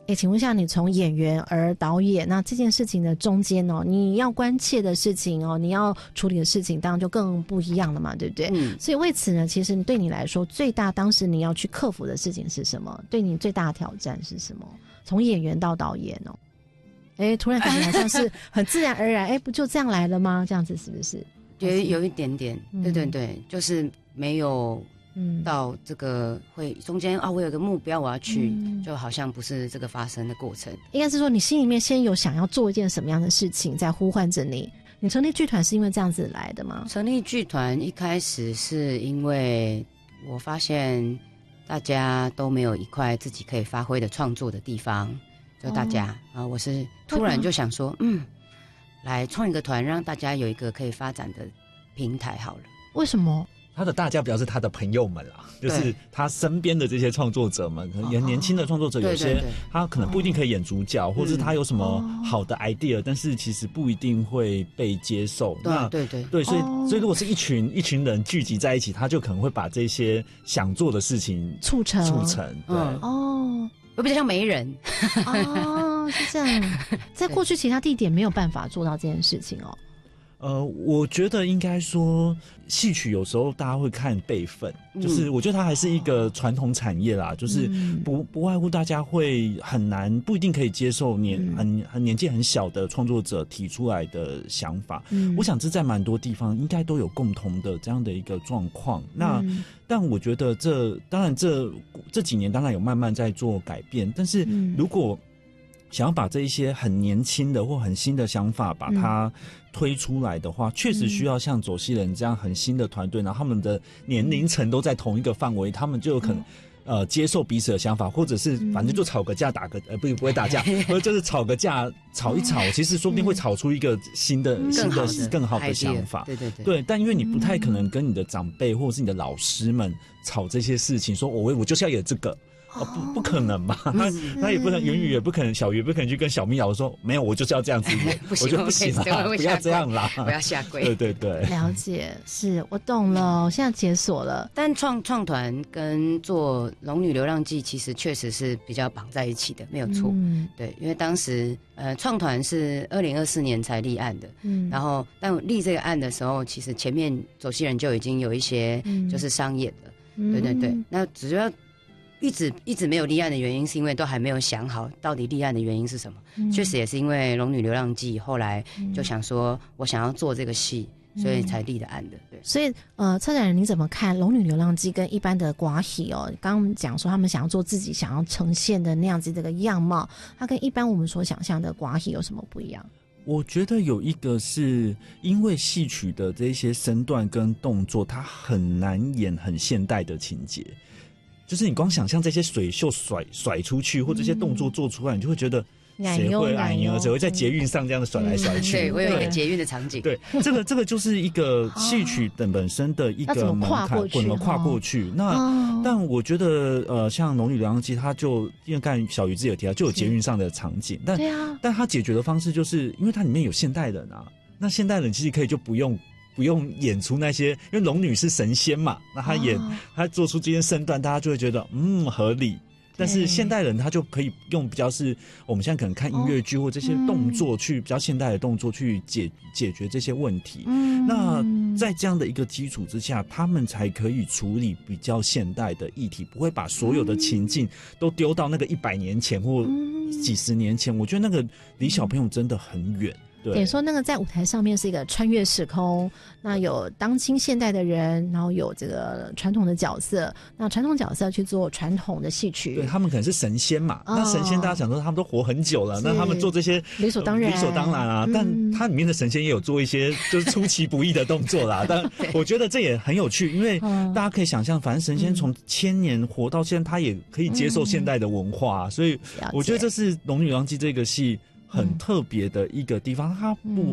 请问一下，你从演员而导演，那这件事情的中间你要关切的事情你要处理的事情当然就更不一样了嘛，对不对？所以为此呢，其实对你来说最大当时你要去克服的事情是什么？对你最大的挑战是什么？从演员到导演突然感觉好像是很自然而然不就这样来了吗？这样子是不是？ 有一点点，对对对，就是没有到这个会中间我有个目标我要去，就好像不是这个发生的过程。 应该是说你心里面先有想要做一件什么样的事情在呼唤着你。你成立剧团是因为这样子来的吗？ 成立剧团一开始是因为我发现大家都没有一块自己可以发挥的创作的地方，就大家我是突然就想说来创一个团，让大家有一个可以发展的平台好了。 为什么？ 他的大家表示他的朋友们啦，就是他身边的这些创作者们，可能也年轻的创作者，有些他可能不一定可以演主角，或是他有什么好的 idea，但是其实不一定会被接受。对，所以如果是一群人聚集在一起，他就可能会把这些想做的事情促成。对会比较像媒人是这样。在过去其他地点没有办法做到这件事情我觉得应该说，戏曲有时候大家会看辈分，就是我觉得它还是一个传统产业啦，就是不外乎大家会很难，不一定可以接受年纪很小的创作者提出来的想法。我想这在蛮多地方应该都有共同的这样的一个状况。但我觉得当然这几年当然有慢慢在做改变，但是如果想要把这一些很年轻的或很新的想法把它推出来的话，确实需要像走西人这样很新的团队，然后他们的年龄层都在同一个范围，他们就有可能接受彼此的想法，或者是反正就吵个架不会打架或者就是吵个架吵一吵，其实说不定会吵出一一个新的更好的想法。对，但因为你不太可能跟你的长辈或者是你的老师们吵这些事情，说我就是要演这个不可能嘛，他也不能，元宇也不可能，小鱼也不可能去跟小蜜瑶说没有，我就是要这样子演，我就不行啦，不要这样啦， 不要下跪。 对， 了解，是我懂了，我现在解锁了。 但创团跟做《龙女流浪记》其实确实是比较绑在一起的，没有错。对，因为当时创团是2024年才立案的，然后但立这个案的时候，其实前面走西人就已经有一些就是商演了，对，那主要。一直没有立案的原因，是因为都还没有想好到底立案的原因是什么。确实也是因为《龙女流浪记》，后来就想说我想要做这个戏，所以才立的案的。对， 所以策展人你怎么看《龙女流浪记》跟一般的寡喜刚刚讲说他们想要做自己想要呈现的那样子这个样貌，它跟一般我们所想象的寡喜有什么不一样？ 我觉得有一个是因为戏曲的这些身段跟动作，它很难演很现代的情节。就是你光想象这些水袖甩出去，或这些动作做出来，你就会觉得谁会谁会在捷运上这样甩来甩去？ 对，我有一个捷运的场景。 对，这个就是一个戏曲本身的一个门槛，怎么跨过去？但我觉得像《龙女流浪记》，它就因为刚才小鱼自己有提到，就有捷运上的场景，但它解决的方式就是因为它里面有现代人啊，那现代人其实可以就不用演出那些，因为龙女是神仙嘛，那他做出这些身段，大家就会觉得合理。但是现代人他就可以用比较是我们现在可能看音乐剧或这些动作去比较现代的动作去解决这些问题。那在这样的一个基础之下，他们才可以处理比较现代的议题，不会把所有的情境都丢到那个100年前或几十年前。我觉得那个离小朋友真的很远。 对，说那个在舞台上面是一个穿越时空，那有当今现代的人，然后有这个传统的角色，那传统角色去做传统的戏曲。 对，他们可能是神仙嘛，那神仙大家想说他们都活很久了，那他们做这些理所当然啊。但他里面的神仙也有做一些就是出其不意的动作啦。但我觉得这也很有趣，因为大家可以想象，反正神仙从1000年活到现在，他也可以接受现代的文化，所以我觉得这是《龙女流浪记》这个戏很特别的一个地方，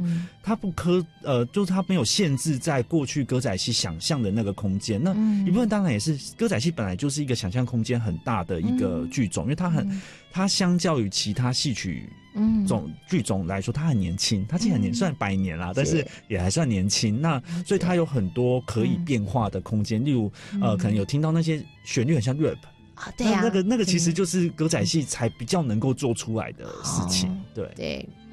就是它没有限制在过去歌仔戏想象的那个空间。那一部分当然也是歌仔戏本来就是一个想象空间很大的一个剧种，因为它相较于其他戏曲剧种来说，它很年轻，它其实很年算100年啦，但是也还算年轻。那所以它有很多可以变化的空间，例如可能有听到那些旋律很像 rap。 对啊， 那个其实就是歌仔戏才比较能够做出来的事情，对。